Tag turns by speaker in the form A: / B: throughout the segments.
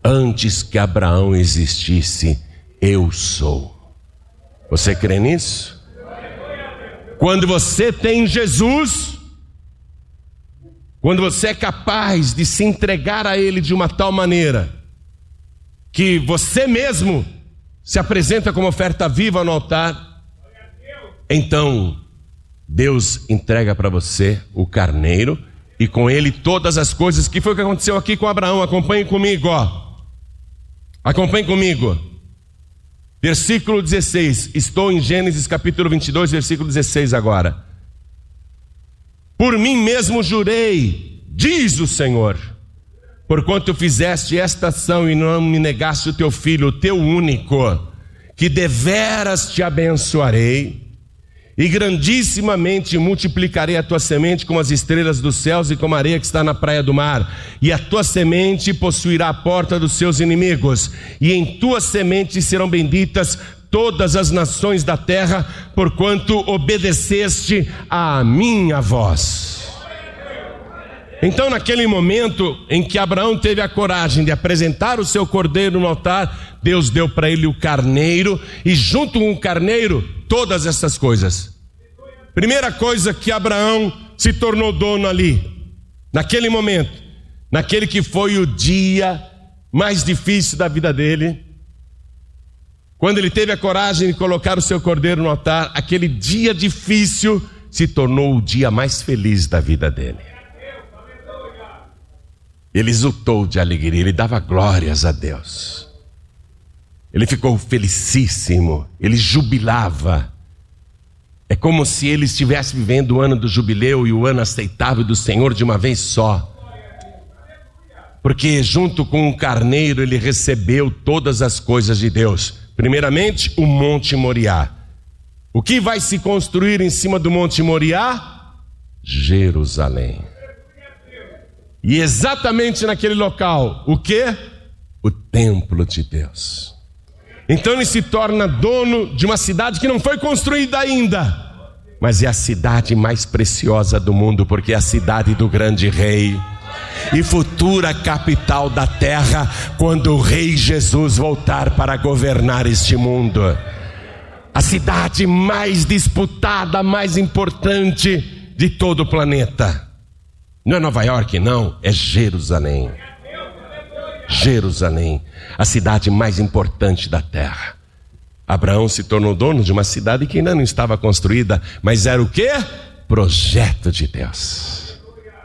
A: Antes que Abraão existisse, eu sou. Você crê nisso? Quando você tem Jesus, quando você é capaz de se entregar a Ele de uma tal maneira que você mesmo se apresenta como oferta viva no altar, então Deus entrega para você o carneiro e com ele todas as coisas, que foi o que aconteceu aqui com Abraão. Acompanhe comigo, acompanhe comigo. Versículo 16, estou em Gênesis capítulo 22, versículo 16 agora. Por mim mesmo jurei, diz o Senhor, porquanto fizeste esta ação e não me negaste o teu filho, o teu único, que deveras te abençoarei, e grandissimamente multiplicarei a tua semente como as estrelas dos céus e como a areia que está na praia do mar, e a tua semente possuirá a porta dos seus inimigos, e em tua semente serão benditas todas as nações da terra, porquanto obedeceste à minha voz. Então, naquele momento em que Abraão teve a coragem de apresentar o seu cordeiro no altar, Deus deu para ele o carneiro, e junto com o carneiro, todas essas coisas. Primeira coisa que Abraão se tornou dono ali, naquele momento, naquele que foi o dia mais difícil da vida dele, quando ele teve a coragem de colocar o seu cordeiro no altar, aquele dia difícil se tornou o dia mais feliz da vida dele. Ele exultou de alegria, ele dava glórias a Deus. Ele ficou felicíssimo, ele jubilava. É como se ele estivesse vivendo o ano do jubileu e o ano aceitável do Senhor de uma vez só. Porque junto com o carneiro ele recebeu todas as coisas de Deus. Primeiramente, o Monte Moriá. O que vai se construir em cima do Monte Moriá? Jerusalém. E exatamente naquele local, o quê? O templo de Deus. Então ele se torna dono de uma cidade que não foi construída ainda, mas é a cidade mais preciosa do mundo, porque é a cidade do grande rei e futura capital da terra, quando o rei Jesus voltar para governar este mundo. A cidade mais disputada, mais importante de todo o planeta. Não é Nova York, não, é Jerusalém. Jerusalém, a cidade mais importante da terra. Abraão se tornou dono de uma cidade que ainda não estava construída, mas era o quê? Projeto de Deus.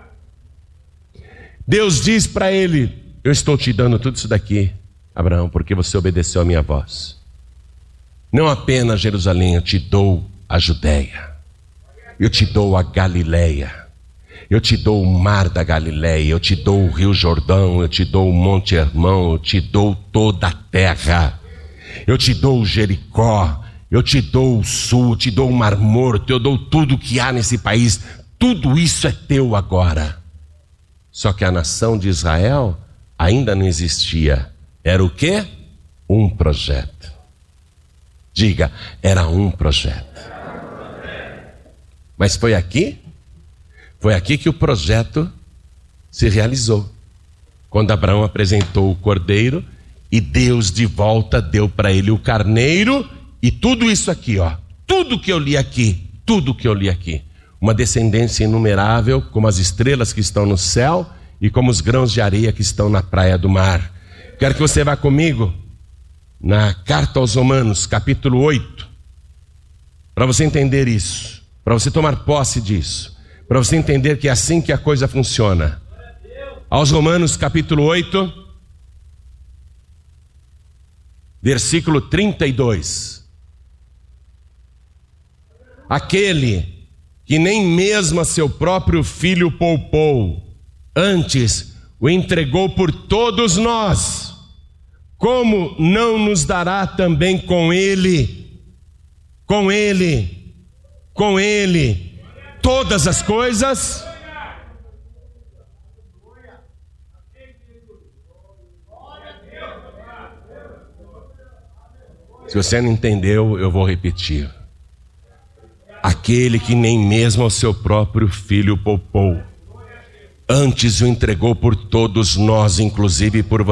A: Deus diz para ele: eu estou te dando tudo isso daqui, Abraão, porque você obedeceu a minha voz. Não apenas Jerusalém, eu te dou a Judéia, eu te dou a Galileia, eu te dou o mar da Galileia, eu te dou o rio Jordão, eu te dou o Monte Hermão, eu te dou toda a terra, eu te dou o Jericó, eu te dou o sul, eu te dou o Mar Morto, eu dou tudo que há nesse país. Tudo isso é teu agora. Só que a nação de Israel ainda não existia. Era o quê? Um projeto. Diga, era um projeto. Mas foi aqui que o projeto se realizou. Quando Abraão apresentou o cordeiro e Deus de volta deu para ele o carneiro e tudo isso aqui, tudo que eu li aqui, uma descendência inumerável, como as estrelas que estão no céu e como os grãos de areia que estão na praia do mar. Quero que você vá comigo na carta aos Romanos, capítulo 8, para você entender isso, para você tomar posse disso, para você entender que é assim que a coisa funciona. Aos Romanos capítulo 8, versículo 32. Aquele que nem mesmo a seu próprio filho poupou, antes o entregou por todos nós, como não nos dará também com ele, todas as coisas? Se você não entendeu, eu vou repetir. Aquele que nem mesmo ao seu próprio filho poupou, antes o entregou por todos nós, inclusive por você.